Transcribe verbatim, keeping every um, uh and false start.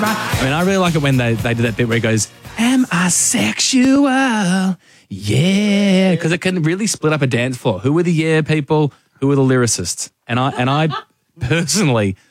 I mean, I really like it when they, they do that bit where he goes, am I sexual? Yeah. Because it can really split up a dance floor. Who are the yeah people? Who are the lyricists? And I and I personally